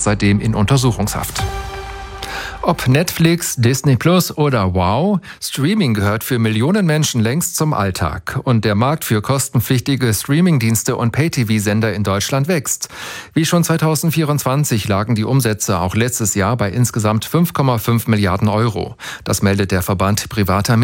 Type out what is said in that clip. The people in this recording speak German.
sitzt seitdem in Untersuchungshaft. Ob Netflix, Disney Plus oder Wow, Streaming gehört für Millionen Menschen längst zum Alltag. Und der Markt für kostenpflichtige Streamingdienste und Pay-TV-Sender in Deutschland wächst. Wie schon 2024 lagen die Umsätze auch letztes Jahr bei insgesamt 5,5 Milliarden Euro. Das meldet der Verband privater